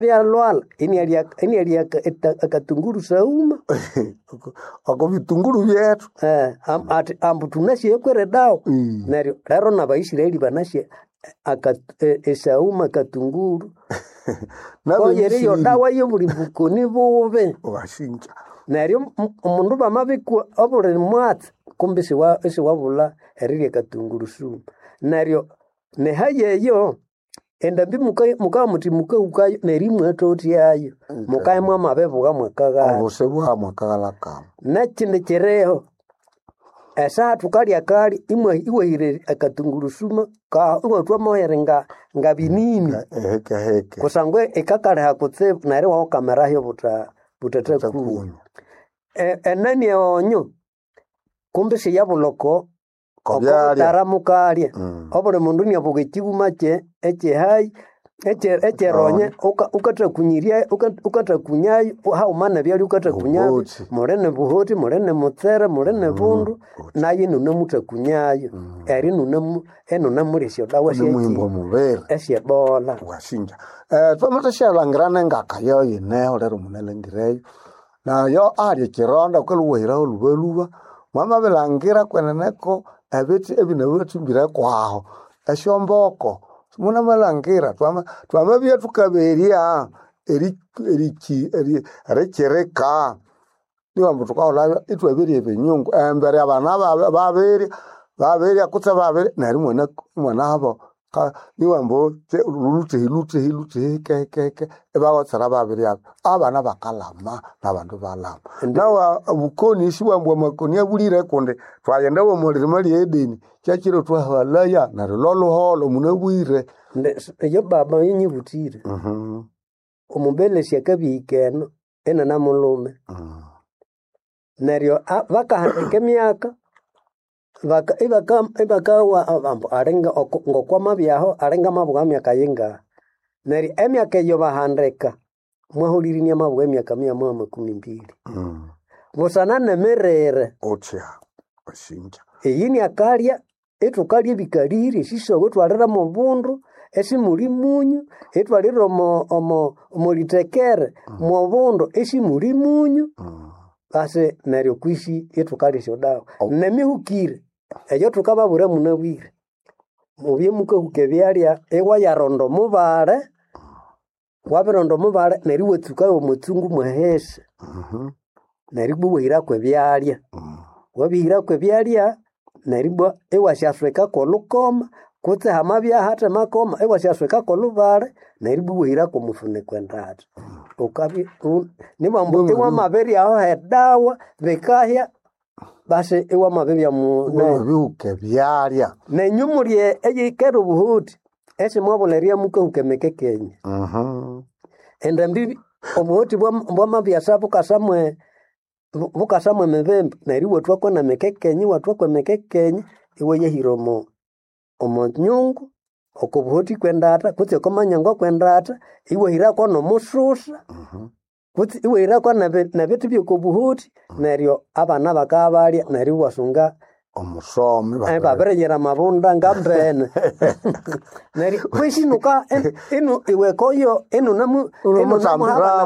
Vya lwala ini alia akatunguru sauma ako vitunguru vyetu ati ambu tunashie kwere dawa neryo rero n'abayisirayeli banashie esauma katunguru oyeri yo dawa yo buli bukoni bube washinja neryo omundu bamabikwa obule mwatsi kumbe esi wabula eriri katunguru sumu neryo nehayeyo endambi muka muti ukayo nerimwe atoti yayo mukaye mwa mabevuga mwakagala obusebwa mwakagala kama nakine kireho esa tukali akali iwehire akatunguru suma ka iwatwa moherenga ngabinini heke kusangwe ekakale hakutse nare wa kamera yo butata ku enani onyo kumbe se yabuloko taramukalia obule mundu ni avuga kibuma kye hai ronye ukatakunyiria ukatakunyayo haumana byali ukatakunyayo murene buhoti murene mutsere murene bundu naye nuna mutakunyayo eri nuna muresyo dawa sye muhimbo mubere esye bola washinja twamata shalangirana ngakayo yineho lero munalengireyo na yo ari kironda kwaluwehira olubaluba mama belangira kweneneko abeti ebinawatumbira kwaho esyomboko muna malangira twama bya tukaberia erikereka niwa mtu kaola itwaberie benyungu embere abana baberi akutsa baberi nari mwana abo niwa mbo lute keke ebagotsara baberi abana bakalama nabantu balama nawa bukoni shiwambwa makoni abulire konde twayenda wo mulire mali edeni cyakiro twahalaya nari lolo munabwire yo baba yinyibutire omubele syakabikeno ena namulume neryo bakahandika emyaka ibaka wa arenga ngokwama byaho arenga mabuga myaka yinga neryo emyaka eyo bahandika mwahulirinia mabuga emyaka 112 busana nemerere otya bashinja eyini akalya etukalya bikalire sisogo twarera mu bundu esimuli munyu etwalira omolitekere mu bundu esimuli munyu base neryo kwishi etukalya syodawa nemihukire eyo tukababura munabwire mubye mukahuke byalya ewa yarondo mubale wabirondo mubale neryo wetsukayo mutsungu mwehese neryo buwira kwe byalya wabihira kwe byalya neribwa ewashasweka kolukoma kutse hamabya hata makoma ewashasweka kolubale neribwa wihira ko mufune kwendata okabi nimambo ewa maberi aho hedawa bekahya base ewa maberi ya biuke byalya nenyumurie eyikero buhuti ese mwaboleria mukahuke mekekenye endambi obuhuti bwa mabyasa bukasamwe mebembe neryo watwakwa na mekekenyi watwakwa mekekenyi iwe yehiromo omonyungu okobuhoti kwendata kutse komanyango kwendata iwe hirako no mususa kutse iwe hirako na bitu byokobuhoti neryo abana bakabalya neryo wasunga omusomi babereyera mabunda ngambene neryo kwishinuka eno iwe koyo eno namutambira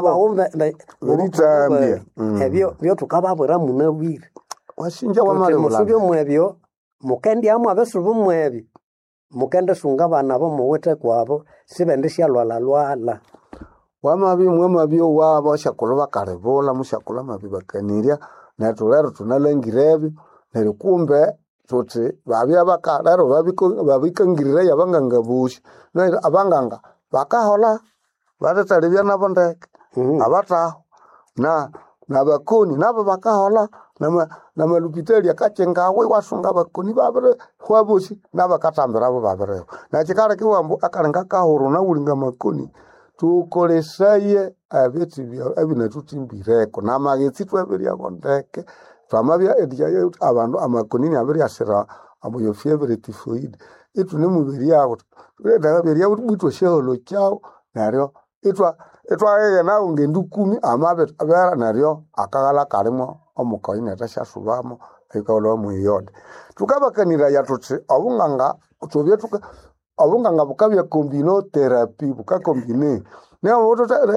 ebyo tukababura munabwire washinja wamale musubyo mwebyo mukendi amwe abesubu mwebyo mukende sunga abana bo muwete kwabo sibende shalwala mwamabyo wabo shakolo bakarebola mushakolo mabibakanirya natulero tunalengirebyo neryo kumbe tuti babya bakalero babikangirira yabangangabushi neryo abanganga bakahola batetalebya nabo ndeke abataho nabakoni nabo bakahola namalupitali akachengawe wasunga bakoni babere hwabushi nabakatambira abo babere nakikale kiwambo akalenga kahoro na ulinga makoni tukolesaye abeti bya abinatutimbireko namagetsi twabirya kondeke twamabya edya abantu amakonini abiri asira abo yo favorite food itu ne mubiri yawo reda biri yawo butwa sheholo chao naryo itwa yeye na ungendukumi amabe abera naryo akagala kalimo omukoine atashasubamo ikolo mu yode tukabakanira yatutse obunganga tubye obunganga bukabya kombino therapy bukakombine ne